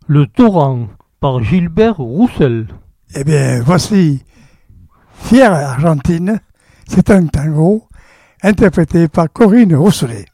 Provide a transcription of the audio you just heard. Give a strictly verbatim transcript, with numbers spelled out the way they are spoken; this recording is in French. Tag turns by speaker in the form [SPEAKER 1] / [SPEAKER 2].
[SPEAKER 1] Le Torrent par Gilbert Roussel.
[SPEAKER 2] Eh bien, voici Fière Argentine. C'est un tango interprété par Corinne Rousselet.